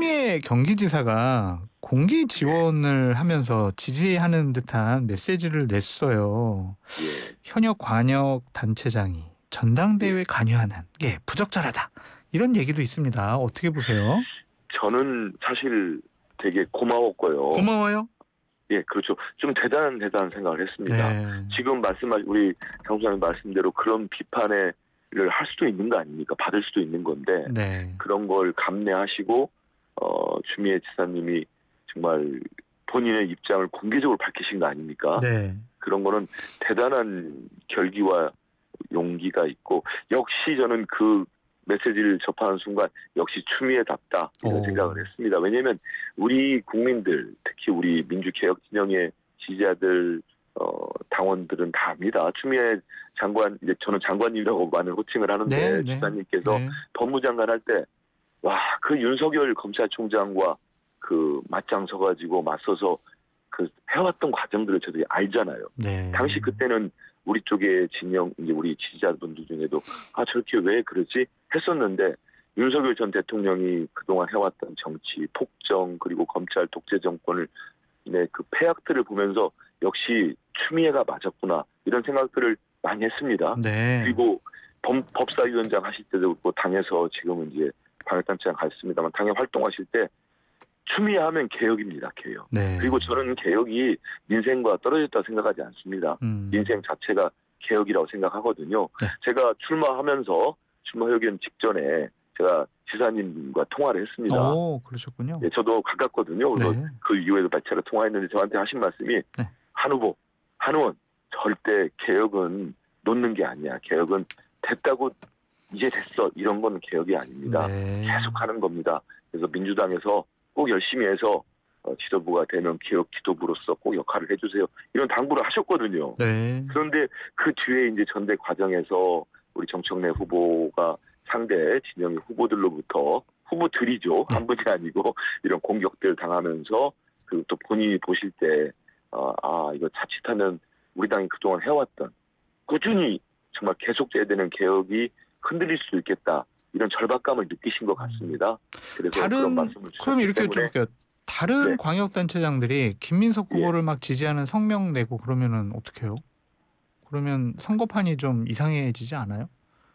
추미애 경기지사가 공개 예. 지원을 하면서 지지하는 듯한 메시지를 냈어요. 예. 현역 관역 단체장이 예. 전당대회에 관여하는 게 부적절하다. 이런 얘기도 있습니다. 어떻게 보세요? 저는 사실 되게 고마웠고요. 고마워요. 예, 그렇죠. 좀 대단한 생각을 했습니다. 네. 지금 말씀하신 우리 장 소장님 말씀대로 그런 비판을 할 수도 있는 거 아닙니까? 받을 수도 있는 건데 네. 그런 걸 감내하시고 추미애 지사님이 정말 본인의 입장을 공개적으로 밝히신 거 아닙니까? 네. 그런 거는 대단한 결기와 용기가 있고 역시 저는 그 메시지를 접하는 순간 역시 추미애답다 이런 오. 생각을 했습니다. 왜냐하면 우리 국민들 특히 우리 민주개혁 진영의 지지자들 당원들은 다 압니다. 추미애 장관 이제 저는 장관님이라고 많은 호칭을 네. 하는데 네. 지사님께서 네. 법무장관 할 때 와 그 윤석열 검찰총장과 그 맞짱 서가지고 맞서서 그 해왔던 과정들을 저들이 알잖아요. 네. 당시 그때는 우리 쪽의 진영 이제 우리 지지자분들 중에도 아 저렇게 왜 그러지 했었는데 윤석열 전 대통령이 그동안 해왔던 정치 폭정 그리고 검찰 독재 정권을 그 폐악들을 보면서 역시 추미애가 맞았구나 이런 생각들을 많이 했습니다. 네. 그리고 법사위원장 하실 때도 그렇고 당에서 지금은 이제 방역단체장 갔습니다만 당에 활동하실 때 추미애 하면 개혁입니다. 개혁. 네. 그리고 저는 개혁이 민생과 떨어졌다고 생각하지 않습니다. 민생 자체가 개혁이라고 생각하거든요. 네. 제가 출마 의견 직전에 제가 지사님과 통화를 했습니다. 오, 그러셨군요. 예, 저도 가깝거든요. 그래서 네. 그 이후에도 제가 통화했는데 저한테 하신 말씀이 네. 한 후보, 한 의원 절대 개혁은 놓는 게 아니야. 개혁은 됐다고 이제 됐어. 이런 건 개혁이 아닙니다. 네. 계속 하는 겁니다. 그래서 민주당에서 꼭 열심히 해서 지도부가 되면 개혁 지도부로서 꼭 역할을 해주세요. 이런 당부를 하셨거든요. 네. 그런데 그 뒤에 이제 전대 과정에서 우리 정청래 후보가 상대 진영의 후보들로부터 후보들이죠. 네. 한 분이 아니고 이런 공격들을 당하면서 그리고 또 본인이 보실 때 이거 자칫하면 우리 당이 그동안 해왔던 꾸준히 정말 계속돼야 되는 개혁이 흔들릴 수 있겠다. 이런 절박감을 느끼신 것 같습니다. 그래서 그런 말씀을 그럼 주셨기 이렇게 때문에 여쭤볼게요. 다른 네, 광역단체장들이 김민석 예. 후보를 막 지지하는 성명 내고 그러면은 어떡해요? 그러면 선거판이 좀 이상해지지 않아요?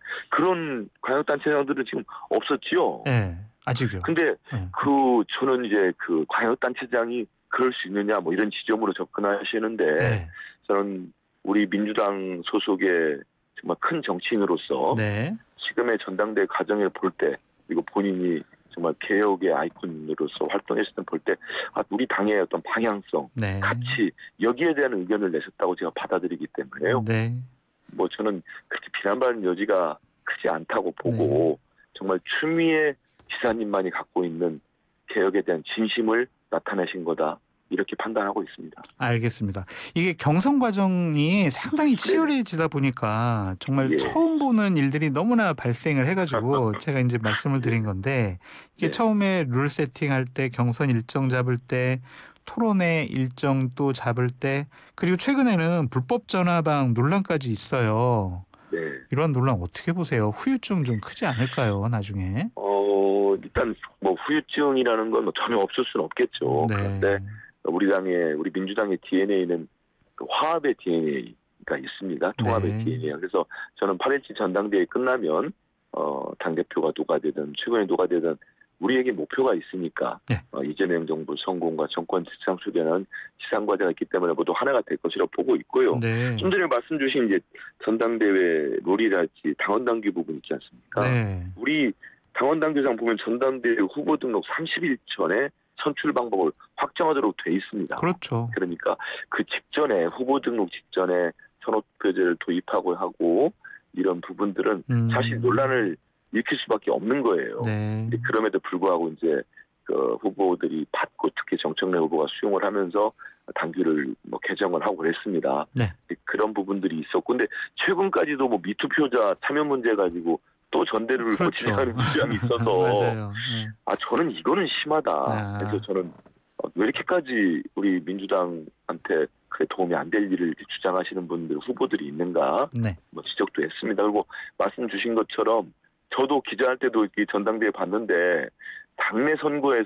그런 광역단체장들은 지금 없었지요. 네. 아직요. 근데 네. 저는 이제 그 광역단체장이 그럴 수 있느냐 뭐 이런 지점으로 접근하시는데 네. 저는 우리 민주당 소속의 정말 큰 정치인으로서 네. 지금의 전당대 과정을 볼 때 그리고 본인이 정말 개혁의 아이콘으로서 활동했을 때 볼 때 우리 당의 어떤 방향성, 네. 가치 여기에 대한 의견을 내셨다고 제가 받아들이기 때문에요. 네. 뭐 저는 그렇게 비난받는 여지가 크지 않다고 네. 보고 정말 추미애 지사님만이 갖고 있는 개혁에 대한 진심을 나타내신 거다. 이렇게 판단하고 있습니다. 알겠습니다. 이게 경선 과정이 상당히 네네. 치열해지다 보니까 정말 예. 처음 보는 일들이 너무나 발생을 해가지고 제가 이제 말씀을 예. 드린 건데 이게 네. 처음에 룰 세팅할 때 경선 일정 잡을 때 토론회 일정 또 잡을 때 그리고 최근에는 불법 전화방 논란까지 있어요. 네. 이런 논란 어떻게 보세요? 후유증 좀 크지 않을까요? 나중에? 일단 뭐 후유증이라는 건뭐 전혀 없을 수는 없겠죠. 그런데 네. 우리 민주당의 DNA는 그 화합의 DNA가 있습니다. 통합의 네. DNA가. 그래서 저는 8.17 전당대회 끝나면 당대표가 누가 되든 최근에 누가 되든 우리에게 목표가 있으니까 네. 이재명 정부 성공과 정권 재창출에는 지상과제가 있기 때문에 모두 하나가 될 것이라고 보고 있고요. 네. 좀 전에 말씀 주신 이제 전당대회 룰이랄지 당원당규 부분 있지 않습니까? 네. 우리 당원당규상 보면 전당대회 후보 등록 30일 전에 선출 방법을 확정하도록 돼 있습니다. 그렇죠. 그러니까 그 직전에 후보 등록 직전에 선호표제를 도입하고 하고 이런 부분들은 사실 논란을 일으킬 수밖에 없는 거예요. 네. 그럼에도 불구하고 이제 그 후보들이 받고 특히 정청래 후보가 수용을 하면서 당규를 뭐 개정을 하고 그랬습니다. 네. 그런 부분들이 있었고 근데 최근까지도 뭐 미투표자 참여 문제 가지고 또 전대를 그렇죠. 고치자는 주장이 있어서 맞아요. 네. 저는 이거는 심하다. 그래서 저는 왜 이렇게까지 우리 민주당한테 그래 도움이 안 될 일을 이렇게 주장하시는 분들 후보들이 있는가 네. 뭐 지적도 했습니다. 그리고 말씀 주신 것처럼 저도 기자할 때도 이 전당대회 봤는데 당내 선거에서